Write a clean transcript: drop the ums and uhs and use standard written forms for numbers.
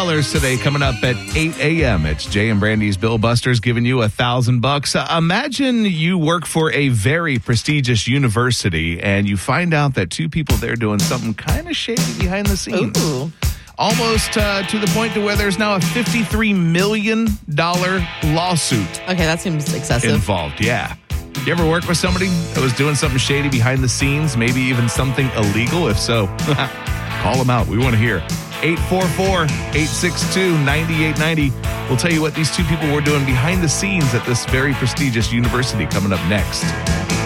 $1,000 today coming up at 8 a.m. It's Jay and Brandy's Bill Busters giving you $1,000. Imagine you work for a very prestigious university and you find out that two people there doing something kind of shady behind the scenes. Ooh. Almost to the point to where there's now a $53 million lawsuit Okay, that seems excessive. involved. Yeah. You ever work with somebody that was doing something shady behind the scenes, maybe even something illegal? If so, call them out. We want to hear. 844-862-9890. We'll tell you what these two people were doing behind the scenes at this very prestigious university coming up next.